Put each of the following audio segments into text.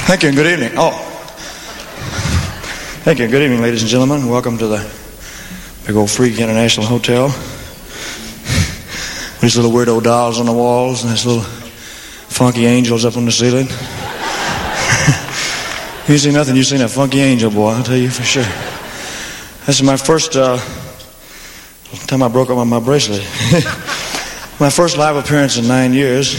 Thank you and good evening. Thank you and good evening, ladies and gentlemen. Welcome to the big old Freak International Hotel. These little weirdo dolls on the walls and these little funky angels up on the ceiling. You see nothing, you seen a funky angel, boy, I'll tell you for sure. This is my first time I broke up my bracelet. My first live appearance in 9 years.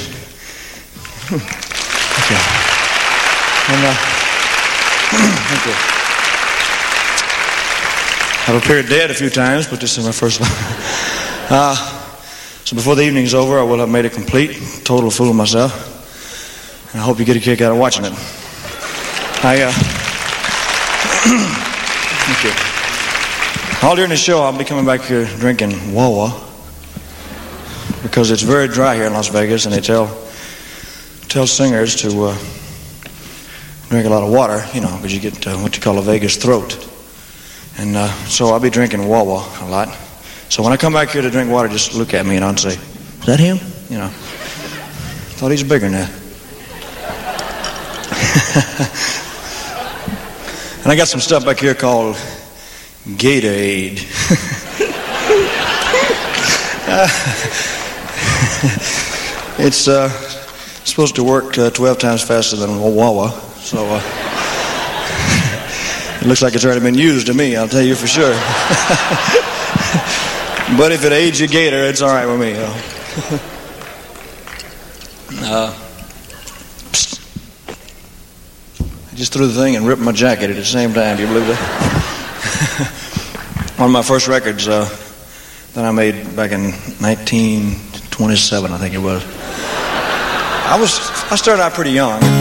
Okay. And, thank you. I've appeared dead a few times, but this is my first live. So before the evening's over, I will have made a complete, total fool of myself. And I hope you get a kick out of watching it. Thank you. All during the show, I'll be coming back here drinking Wawa because it's very dry here in Las Vegas, and they tell singers to drink a lot of water, you know, because you get what you call a Vegas throat. And so I'll be drinking Wawa a lot. So when I come back here to drink water, just look at me and I'll say, "Is that him?" You know. Thought he's bigger than that. And I got some stuff back here called Gatorade. It's supposed to work 12 times faster than Wawa, so it looks like it's already been used to me, I'll tell you for sure. But if it aids your gator, it's all right with me. I just threw the thing and ripped my jacket at the same time. Do you believe that? One of my first records that I made back in 1927, I think it was. I started out pretty young.